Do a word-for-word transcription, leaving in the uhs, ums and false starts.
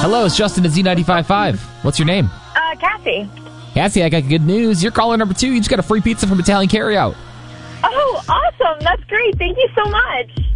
Hello, it's Justin at Z ninety-five point five. What's your name? Uh, Cassie. Cassie, I got good news. You're caller number two. You just got a free pizza from Italian Carryout. Oh, awesome. That's great. Thank you so much.